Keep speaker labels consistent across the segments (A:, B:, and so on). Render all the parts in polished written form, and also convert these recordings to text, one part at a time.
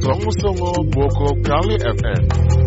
A: Songo Boko Kali FM.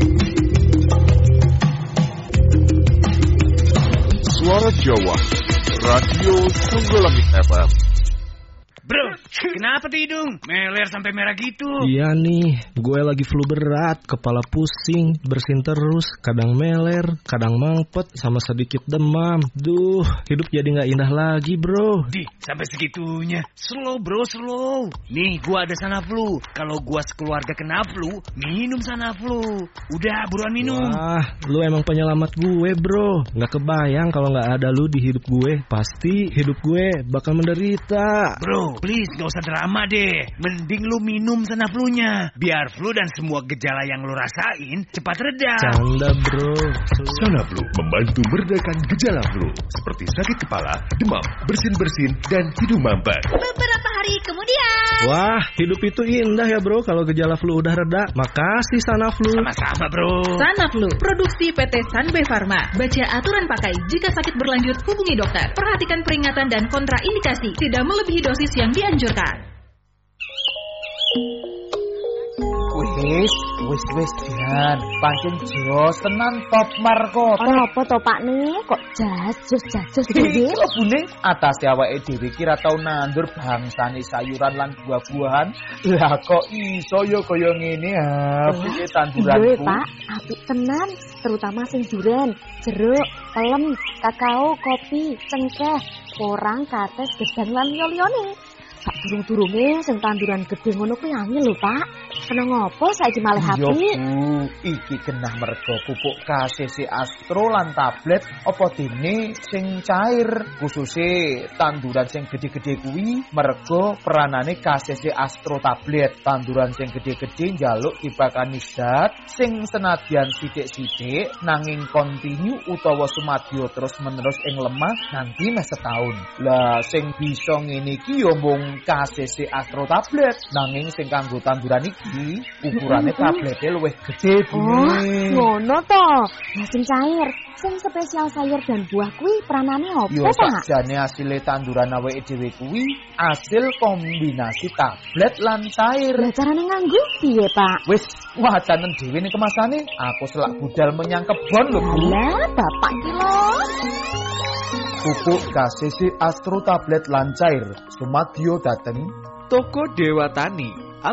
A: Suara Jawa, Radio Songgolangit FM.
B: Bro, kenapa tuh hidung? Meler sampai merah gitu.
C: Iya nih, gue lagi flu berat, kepala pusing, bersin terus, kadang meler, kadang mampet, sama sedikit demam. Duh, hidup jadi gak indah lagi bro.
B: Di, sampai segitunya. Slow bro, slow. Nih, gue ada Sanaflu. Kalau gue sekeluarga kena flu, minum Sanaflu. Udah, buruan minum.
C: Wah, lu emang penyelamat gue bro. Gak kebayang kalau gak ada lu di hidup gue. Pasti hidup gue bakal menderita.
B: Bro, please gak usah drama deh. Mending lu minum Sanaflunya, biar flu dan semua gejala yang lu rasain cepat reda.
C: Canda bro.
D: Sanaflu membantu meredakan gejala flu seperti sakit kepala, demam, bersin-bersin, dan hidung mampet.
E: Beberapa hari kemudian.
C: Wah, hidup itu indah ya bro kalau gejala flu udah reda. Makasih Sanaflu.
B: Sama-sama bro.
E: Sanaflu, produksi PT Sanbe Pharma. Baca aturan pakai. Jika sakit berlanjut, hubungi dokter. Perhatikan peringatan dan kontraindikasi. Tidak melebihi dosis yang dianjurkan.
F: Wis Jan, pancen jos tenan top markot.
G: Ana apa to Pak nih? Kok jajos dhewe?
F: Lebune atase awake dhewe kira tau nandur bangsane sayuran lan buah-buahan. Lah kok iso ya kaya ngene ha, piye tanduranku.
G: Iya Pak, apik tenan, terutama sing duren, jeruk, pelem, kakao, kopi, cengkeh, porang, kates, gedang lan liya-liyane. Sak durung-durunge sing tanduran gedhe ngono kuwi angel lho, Pak. Kena ngopo saiki malih apik?
F: Yo Bu, iki genah merga pupuk KCC Astro lan tablet apa dene sing cair, khususe tanduran sing gedhe-gedhe kuwi merga peranane KCC Astro tablet. Tanduran sing gedhe-gedhe njaluk dipakani zat sing senadyan sithik-sithik nanging kontinu utawa sumadya terus-menerus ing lemah nganti mes setahun. Lah sing bisa ngene iki yo mung KCC Astro tablet, nanging sing kanggo tanduran iki ukurane tablete luwih gedhe Bu.
G: Ngono to. Lah sing cair, sing spesial sayur dan buah kuwi peranane opo,
F: Yo
G: Pak?
F: sakjane asile tanduran awake dhewe kuwi asil kombinasi tablet lan cair.
G: Lah carane nganggo piye, Pak?
F: Wis wacanen dhewe ning kemasane, aku selak budal menyang kebon lho Bu.
G: Lah, Bapak iki lho.
F: Pupuk KCC Astro tablet lan cair sumadyo dateng
H: Toko Dewa Tani.